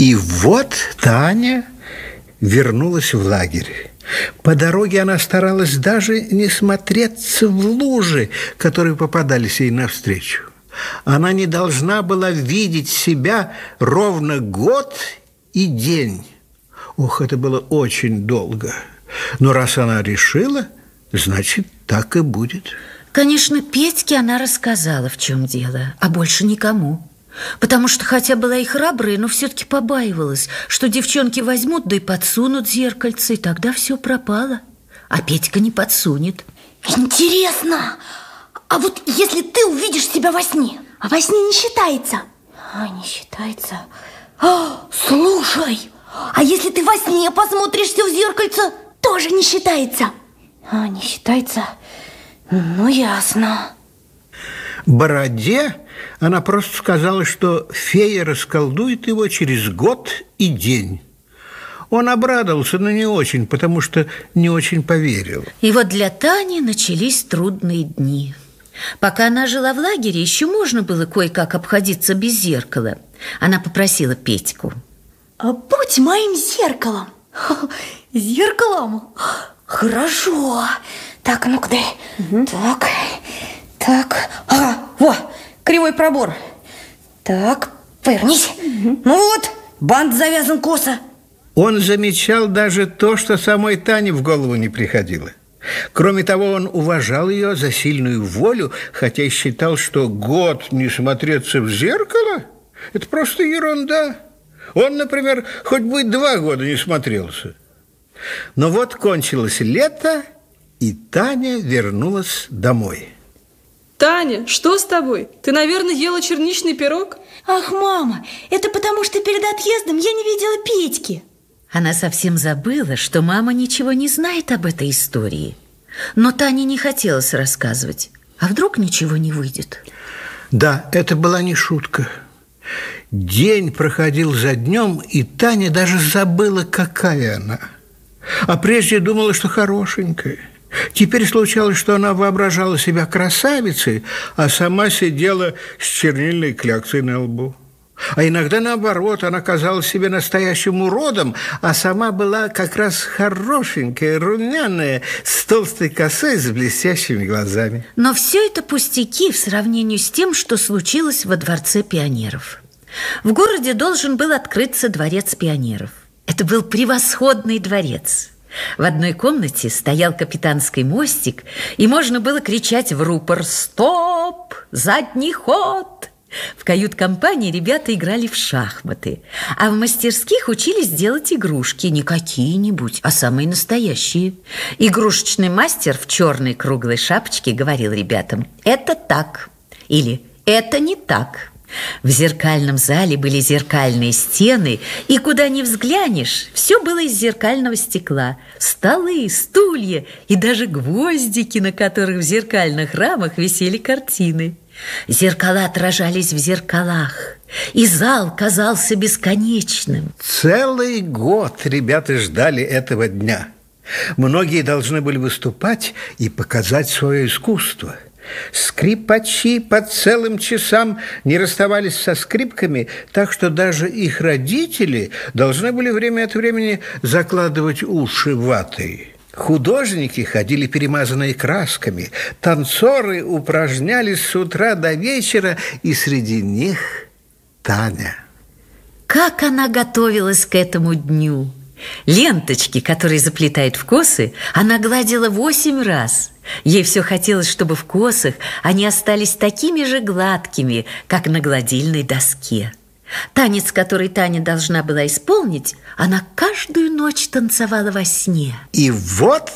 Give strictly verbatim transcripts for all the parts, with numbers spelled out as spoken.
И вот Таня вернулась в лагерь. По дороге она старалась даже не смотреться в лужи, которые попадались ей навстречу. Она не должна была видеть себя ровно год и день. Ох, это было очень долго. Но раз она решила, значит, так и будет. Конечно, Петьке она рассказала, в чем дело, а больше никому. Потому что, хотя была и храбрая, но все-таки побаивалась, что девчонки возьмут, да и подсунут зеркальце, и тогда все пропало. А Петька не подсунет. Интересно, а вот если ты увидишь себя во сне, а во сне не считается? А, не считается. А, слушай, а если ты во сне посмотришься в зеркальце, тоже не считается? А, не считается? Ну, ясно. Бороде она просто сказала, что фея расколдует его через год и день. Он обрадовался, но не очень, потому что не очень поверил. И вот для Тани начались трудные дни. Пока она жила в лагере, еще можно было кое-как обходиться без зеркала. Она попросила Петьку: будь моим зеркалом. Зеркалом? Хорошо. Так, ну-ка дай. Угу. Так, так. Ага, во, кривой пробор. Так, повернись. Угу. Ну вот, бант завязан косо. Он замечал даже то, что самой Тане в голову не приходило. Кроме того, он уважал ее за сильную волю, хотя и считал, что год не смотреться в зеркало – это просто ерунда. Он, например, хоть бы два года не смотрелся. Но вот кончилось лето, и Таня вернулась домой. Таня, что с тобой? Ты, наверное, ела черничный пирог? Ах, мама, это потому что перед отъездом я не видела Петьки. Она совсем забыла, что мама ничего не знает об этой истории. Но Тане не хотелось рассказывать. А вдруг ничего не выйдет? Да, это была не шутка. День проходил за днем, и Таня даже забыла, какая она. А прежде думала, что хорошенькая. Теперь случалось, что она воображала себя красавицей, а сама сидела с чернильной кляксой на лбу. А иногда, наоборот, она казалась себе настоящим уродом, а сама была как раз хорошенькая, румяная, с толстой косой, с блестящими глазами. Но все это пустяки в сравнении с тем, что случилось во Дворце пионеров. В городе должен был открыться Дворец пионеров. Это был превосходный дворец. В одной комнате стоял капитанский мостик, и можно было кричать в рупор: «Стоп! Задний ход!» В кают-компании ребята играли в шахматы, а в мастерских учились делать игрушки, не какие-нибудь, а самые настоящие. Игрушечный мастер в черной круглой шапочке говорил ребятам: «Это так» или «Это не так». В зеркальном зале были зеркальные стены, и куда ни взглянешь, все было из зеркального стекла. Столы, стулья и даже гвоздики, на которых в зеркальных рамах висели картины. Зеркала отражались в зеркалах, и зал казался бесконечным. Целый год ребята ждали этого дня. Многие должны были выступать и показать свое искусство. Скрипачи по целым часам не расставались со скрипками, так что даже их родители должны были время от времени закладывать уши ватой. Художники ходили перемазанные красками, танцоры упражнялись с утра до вечера, и среди них Таня. Как она готовилась к этому дню! Ленточки, которые заплетают в косы, она гладила восемь раз. Ей все хотелось, чтобы в косах они остались такими же гладкими, как на гладильной доске. Танец, который Таня должна была исполнить, она каждую ночь танцевала во сне. И вот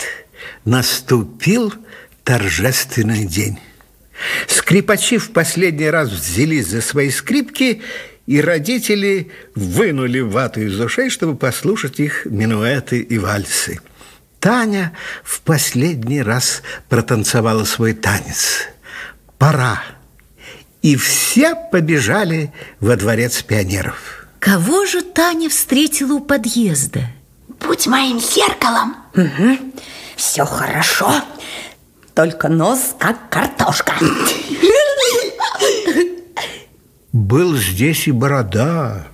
наступил торжественный день. Скрипачи в последний раз взялись за свои скрипки, и родители вынули вату из ушей, чтобы послушать их минуэты и вальсы. Таня в последний раз протанцевала свой танец. Пора. И все побежали во Дворец пионеров. Кого же Таня встретила у подъезда? Будь моим зеркалом. Угу. Все хорошо, только нос как картошка. Был здесь и Борода.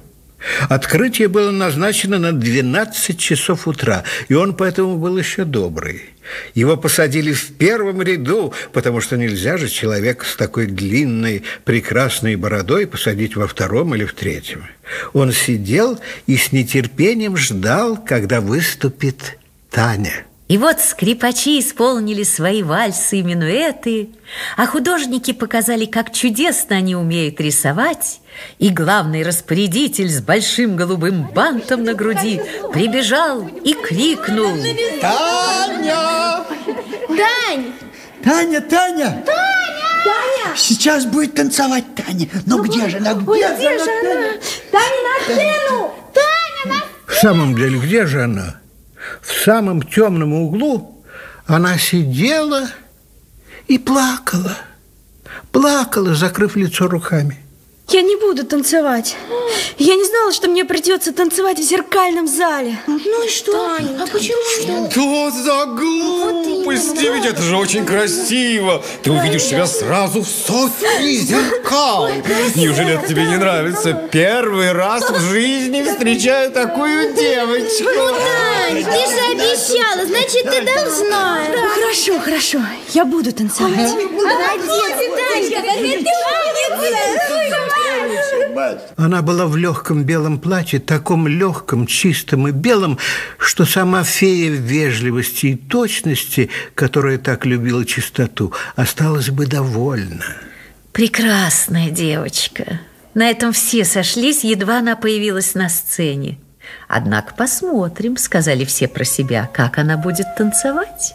Открытие было назначено на двенадцать часов утра, и он поэтому был еще добрый. Его посадили в первом ряду, потому что нельзя же человека с такой длинной, прекрасной бородой посадить во втором или в третьем. Он сидел и с нетерпением ждал, когда выступит Таня. И вот скрипачи исполнили свои вальсы и минуэты, а художники показали, как чудесно они умеют рисовать, и главный распорядитель с большим голубым бантом на груди прибежал и крикнул: Таня! Тань! Таня, Таня! Таня! Сейчас будет танцевать Таня. Но где же она? Где, Ой, же где она? же она? Таня, на сцену! Таня, на... В самом деле, где же она? В самом темном углу она сидела и плакала. Плакала, закрыв лицо руками. Я не буду танцевать. Я не знала, что мне придется танцевать в зеркальном зале. Ну и что? Таня, а почему? Что за глупости? Ведь это же очень красиво. Ты увидишь себя сразу в сотне зеркал. Неужели это тебе не нравится? Первый раз в жизни встречаю такую девочку. Тань, ты же обещала, значит, ты должна. Ну, хорошо, хорошо. Я буду танцевать. Молодец, Танька, какая ты умница. Она была в легком белом платье, таком легком, чистом и белом, что сама фея вежливости и точности, которая так любила чистоту, осталась бы довольна. Прекрасная девочка. На этом все сошлись, едва она появилась на сцене. Однако посмотрим, сказали все про себя, как она будет танцевать.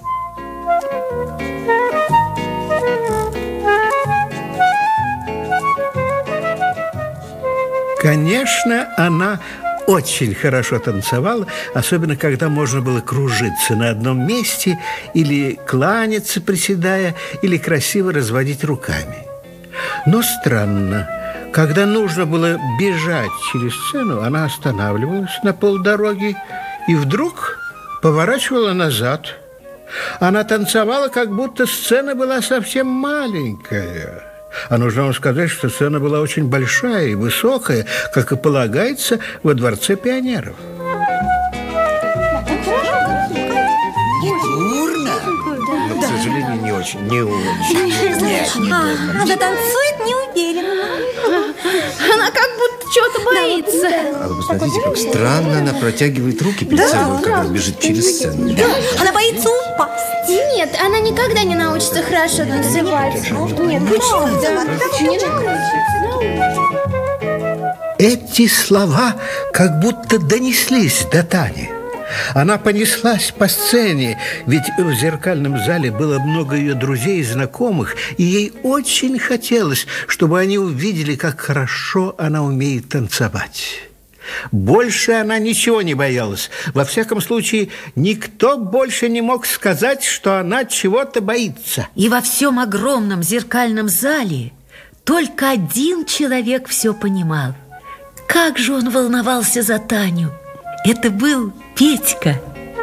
Конечно, она очень хорошо танцевала, особенно когда можно было кружиться на одном месте или кланяться, приседая, или красиво разводить руками. Но странно, когда нужно было бежать через сцену, она останавливалась на полдороги и вдруг поворачивала назад. Она танцевала, как будто сцена была совсем маленькая. А нужно вам сказать, что сцена была очень большая и высокая, как и полагается во Дворце пионеров. Дурно. Но, к сожалению, не очень, не очень. Она танцует неуверенно. Она как будто чего-то боится. А вы посмотрите, как странно она протягивает руки перед собой, когда бежит через сцену. Она боится упасть. Нет, она никогда не научится хорошо танцевать. Нет, почему? Эти слова как будто донеслись до Тани. Она понеслась по сцене, ведь в зеркальном зале было много ее друзей и знакомых, и ей очень хотелось, чтобы они увидели, как хорошо она умеет танцевать. Больше она ничего не боялась. Во всяком случае, никто больше не мог сказать, что она чего-то боится. И во всем огромном зеркальном зале только один человек все понимал. Как же он волновался за Таню! Это был Петька.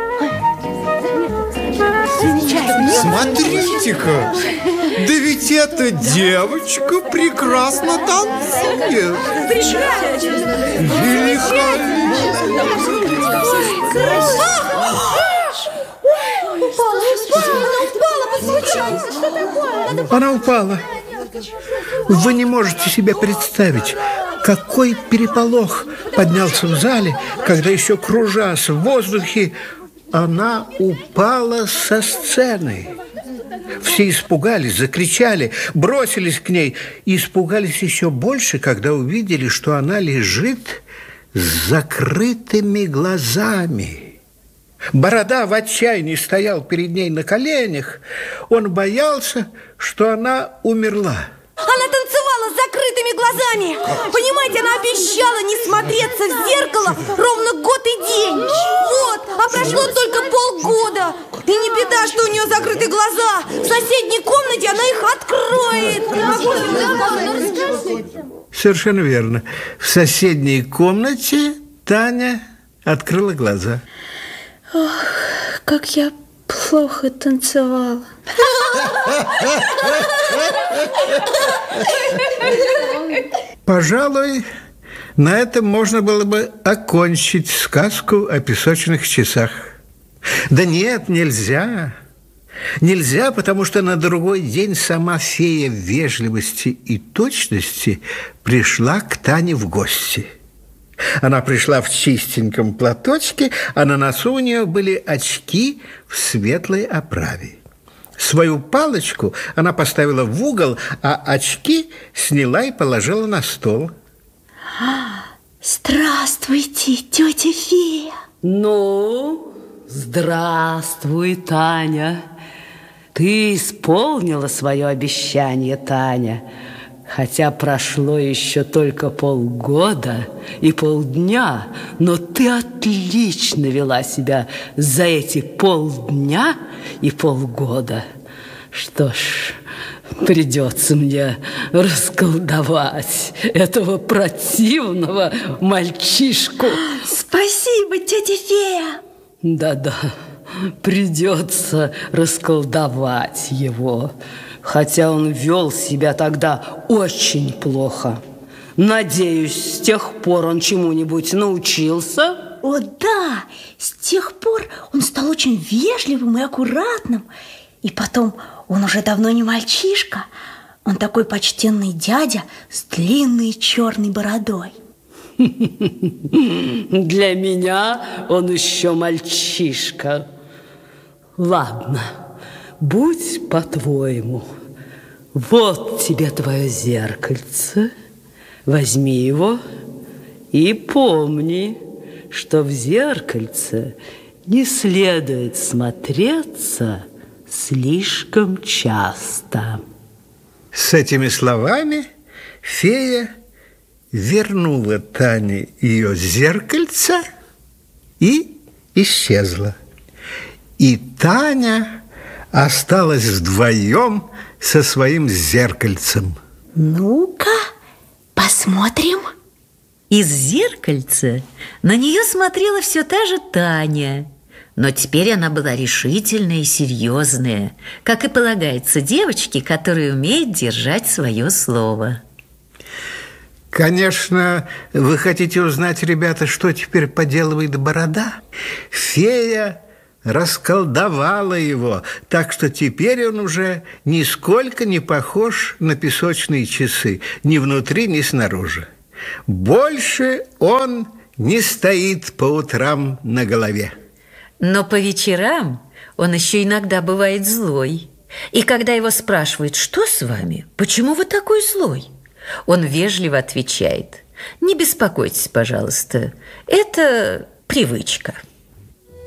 Смотрите-ка, да ведь эта девочка прекрасно танцует. Она упала. Вы не можете себе представить, какой переполох поднялся в зале, когда еще кружась в воздухе, она упала со сцены. Все испугались, закричали, бросились к ней и испугались еще больше, когда увидели, что она лежит с закрытыми глазами. Борода в отчаянии стоял перед ней на коленях. Он боялся, что она умерла. Она танцевала с закрытыми глазами. Понимаете, она обещала не смотреться в зеркало ровно год и день. Вот, а прошло только полгода. И не беда, что у нее закрыты глаза. В соседней комнате она их откроет. Совершенно верно. В соседней комнате Таня открыла глаза. Ох, как я плохо танцевала. Пожалуй, На этом можно было бы окончить сказку о песочных часах. Да нет, нельзя. Нельзя, потому что на другой день сама фея вежливости и точности пришла к Тане в гости. Она пришла в чистеньком платочке, а на носу у нее были очки в светлой оправе. Свою палочку она поставила в угол, а очки сняла и положила на стол. Здравствуйте, тетя фея. Ну, здравствуй, Таня. Ты исполнила свое обещание, Таня. Хотя прошло еще только полгода и полдня, но ты отлично вела себя за эти полдня и полгода. Что ж, придется мне расколдовать этого противного мальчишку. Спасибо, тетя фея. Да-да, придется расколдовать его. Хотя он вел себя тогда очень плохо. Надеюсь, с тех пор он чему-нибудь научился? О, да! С тех пор он стал очень вежливым и аккуратным. И потом, он уже давно не мальчишка. Он такой почтенный дядя с длинной черной бородой. Для меня он еще мальчишка. Ладно, будь по-твоему. Вот тебе твое зеркальце. Возьми его и помни, что в зеркальце не следует смотреться слишком часто. С этими словами фея вернула Тане ее зеркальце и исчезла. И Таня осталась вдвоем со своим зеркальцем. Ну-ка, посмотрим. Из зеркальца на нее смотрела все та же Таня. Но теперь она была решительная и серьезная, как и полагается девочке, которая умеет держать свое слово. Конечно, вы хотите узнать, ребята, что теперь поделывает борода? Фея расколдовала его, так что теперь он уже нисколько не похож на песочные часы, ни внутри, ни снаружи. Больше он не стоит по утрам на голове. Но по вечерам он еще иногда бывает злой. И когда его спрашивают: что с вами? Почему вы такой злой? Он вежливо отвечает: не беспокойтесь, пожалуйста, это привычка.